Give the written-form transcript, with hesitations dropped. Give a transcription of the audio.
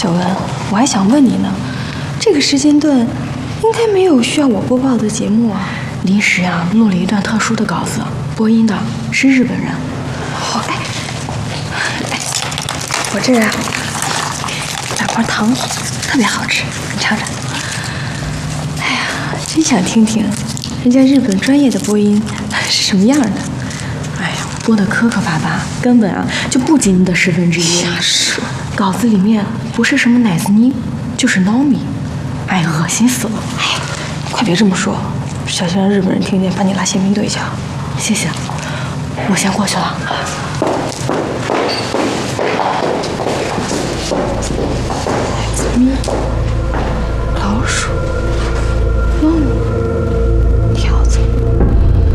小文，我还想问你呢，这个时间段应该没有需要我播报的节目啊。 临时啊录了一段特殊的稿子，播音的是日本人。 哎，我这儿啊2块糖，特别好吃，你尝尝。哎呀，真想听听人家日本专业的播音是什么样的。 哎呀，播的磕磕巴巴，根本啊就不及你的1/10。 瞎说， 稿子里面不是什么奶子妮，就是糯米，哎，恶心死了。 哎，快别这么说，小心让日本人听见把你拉宪兵队去啊。 谢谢，我先过去了。 奶子咪，老鼠，糯米。